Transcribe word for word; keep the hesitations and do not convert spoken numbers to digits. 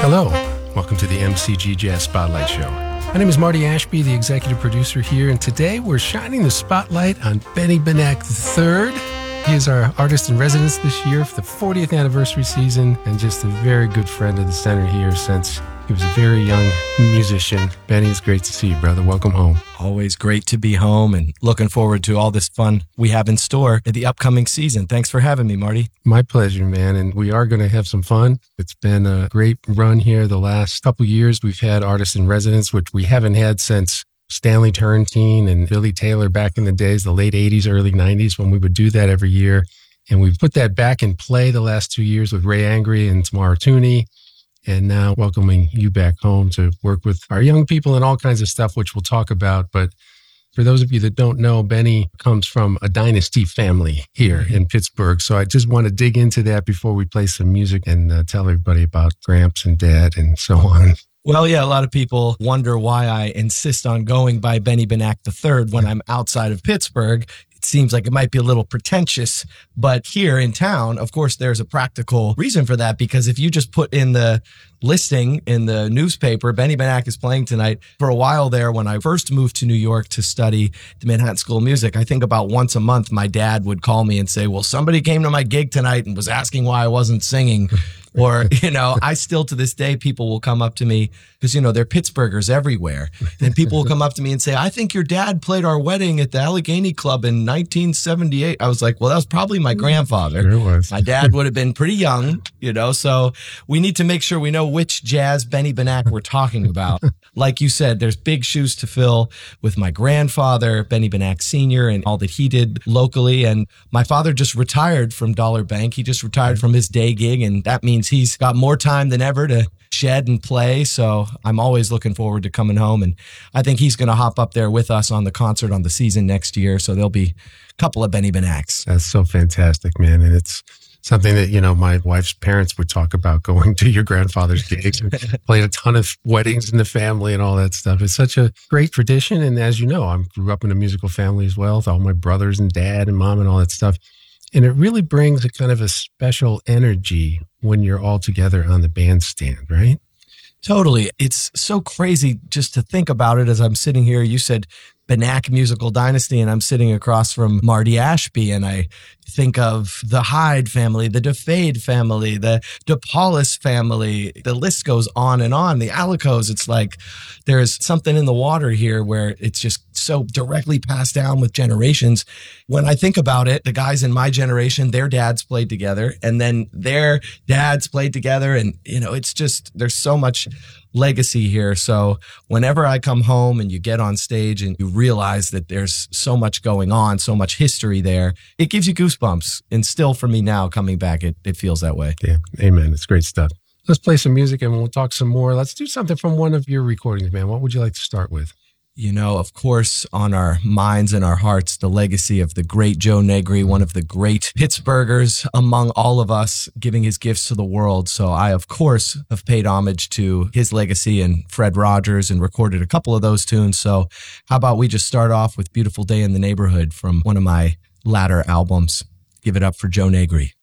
Hello, welcome to the M C G Jazz Spotlight Show. My name is Marty Ashby, the executive producer here, and today we're shining the spotlight on Benny Benack the third. He is our artist in residence this year for the fortieth anniversary season, and just a very good friend of the center here since he was a very young musician. Benny, it's great to see you, brother. Welcome home. Always great to be home and looking forward to all this fun we have in store in the upcoming season. Thanks for having me, Marty. My pleasure, man. And we are going to have some fun. It's been a great run here the last couple of years. We've had artists in residence, which we haven't had since Stanley Turrentine and Billy Taylor back in the days, the late eighties, early nineties, when we would do that every year. And we've put that back in play the last two years with Ray Angry and Tamara Tooney. And now welcoming you back home to work with our young people and all kinds of stuff, which we'll talk about. But for those of you that don't know, Benny comes from a dynasty family here in Pittsburgh. So I just want to dig into that before we play some music and uh, tell everybody about Gramps and Dad and so on. Well, yeah, a lot of people wonder why I insist on going by Benny Benack the third when I'm outside of Pittsburgh. It seems like it might be a little pretentious, but here in town, of course, there's a practical reason for that, because if you just put in the listing in the newspaper, Benny Benack is playing tonight. For a while there, when I first moved to New York to study the Manhattan School of Music, I think about once a month, my dad would call me and say, well, somebody came to my gig tonight and was asking why I wasn't singing. Or, you know, I still to this day, people will come up to me because, you know, they're Pittsburghers everywhere. And people will come up to me and say, I think your dad played our wedding at the Allegheny Club in nineteen seventy-eight. I was like, well, that was probably my grandfather. Sure was. My dad would have been pretty young, you know, so we need to make sure we know which jazz Benny Benack we're talking about. Like you said, there's big shoes to fill with my grandfather, Benny Benack Senior, and all that he did locally. And my father just retired from Dollar Bank. He just retired from his day gig, and that means he's got more time than ever to shed and play. So I'm always looking forward to coming home. And I think he's going to hop up there with us on the concert on the season next year. So there'll be a couple of Benny Benacks. That's so fantastic, man. And it's something that, you know, my wife's parents would talk about, going to your grandfather's gigs and played a ton of weddings in the family and all that stuff. It's such a great tradition. And as you know, I grew up in a musical family as well, with all my brothers and dad and mom and all that stuff. And it really brings a kind of a special energy when you're all together on the bandstand, right? Totally. It's so crazy just to think about it as I'm sitting here. You said Benack Musical Dynasty, and I'm sitting across from Marty Ashby, and I think of the Hyde family, the DeFade family, the DePaulis family. The list goes on and on. The Alicos, it's like there's something in the water here where it's just so directly passed down with generations. When I think about it, the guys in my generation, their dads played together, and then their dads played together. And, you know, it's just, there's so much legacy here. So whenever I come home and you get on stage and you realize that there's so much going on, so much history there, it gives you goosebumps. And still for me now coming back, it, it feels that way. Yeah. Amen. It's great stuff. Let's play some music and we'll talk some more. Let's do something from one of your recordings, man. What would you like to start with? You know, of course, on our minds and our hearts, the legacy of the great Joe Negri, one of the great Pittsburghers among all of us, giving his gifts to the world. So I, of course, have paid homage to his legacy and Fred Rogers and recorded a couple of those tunes. So how about we just start off with Beautiful Day in the Neighborhood from one of my latter albums. Give it up for Joe Negri.